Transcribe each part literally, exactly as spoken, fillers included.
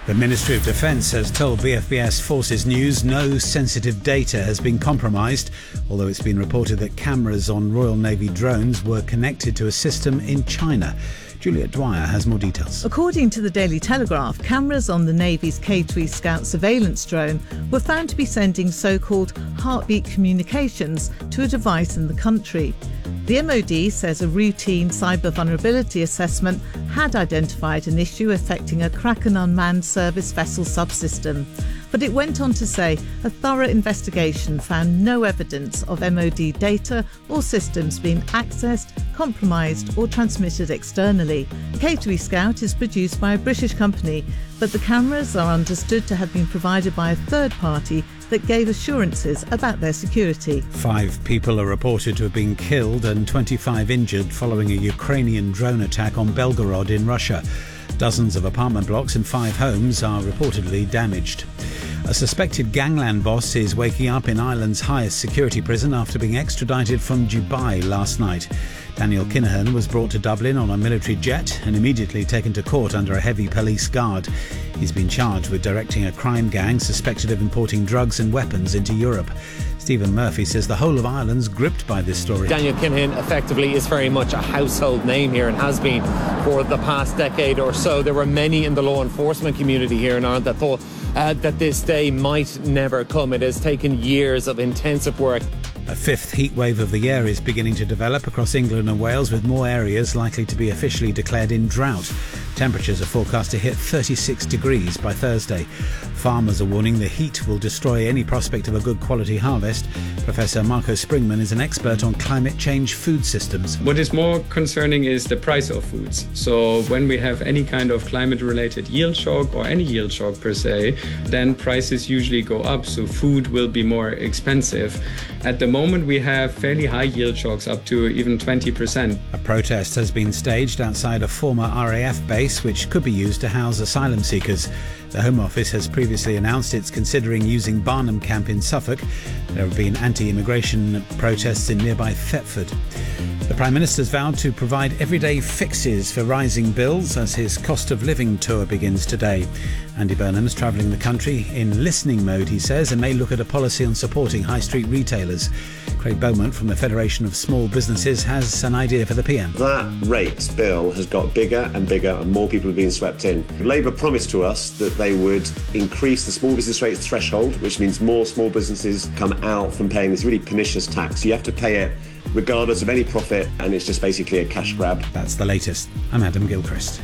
The Ministry of Defence has told B F B S Forces News no sensitive data has been compromised, although it's been reported that cameras on Royal Navy drones were connected to a system in China. Juliet Dwyer has more details. According to the Daily Telegraph, cameras on the Navy's K three Scout surveillance drone were found to be sending so-called heartbeat communications to a device in the country. The M O D says a routine cyber vulnerability assessment had identified an issue affecting a Kraken unmanned service vessel subsystem. But it went on to say a thorough investigation found no evidence of M O D data or systems being accessed, compromised or transmitted externally. K three Scout is produced by a British company, but the cameras are understood to have been provided by a third party that gave assurances about their security. Five people are reported to have been killed and twenty-five injured following a Ukrainian drone attack on Belgorod in Russia. Dozens of apartment blocks and five homes are reportedly damaged. A suspected gangland boss is waking up in Ireland's highest security prison after being extradited from Dubai last night. Daniel Kinahan was brought to Dublin on a military jet and immediately taken to court under a heavy police guard. He's been charged with directing a crime gang suspected of importing drugs and weapons into Europe. Stephen Murphy says the whole of Ireland's gripped by this story. Daniel Kinahan effectively is very much a household name here and has been for the past decade or so. There were many in the law enforcement community here in Ireland that thought uh, that this day might never come. It has taken years of intensive work. A fifth heat wave of the year is beginning to develop across England and Wales, with more areas likely to be officially declared in drought. Temperatures are forecast to hit thirty-six degrees by Thursday. Farmers are warning the heat will destroy any prospect of a good quality harvest. Professor Marco Springman is an expert on climate change food systems. What is more concerning is the price of foods. So when we have any kind of climate-related yield shock or any yield shock per se, then prices usually go up, so food will be more expensive. At the moment we have fairly high yield shocks, up to even twenty percent. A protest has been staged outside a former R A F base which could be used to house asylum seekers. The Home Office has previously announced it's considering using Barnham Camp in Suffolk. There have been anti-immigration protests in nearby Thetford. The Prime Minister's vowed to provide everyday fixes for rising bills as his cost of living tour begins today. Andy Burnham's travelling the country in listening mode, he says, and may look at a policy on supporting high street retailers. Craig Beaumont from the Federation of Small Businesses has an idea for the P M. That rate bill has got bigger and bigger and more people are being swept in. Labour promised to us that they would increase the small business rates threshold, which means more small businesses come out from paying this really pernicious tax. You have to pay it regardless of any profit, and it's just basically a cash grab. That's the latest. I'm Adam Gilchrist.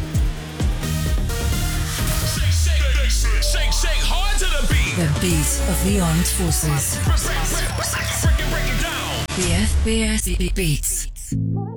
The beat of the armed forces. The F B S Beats.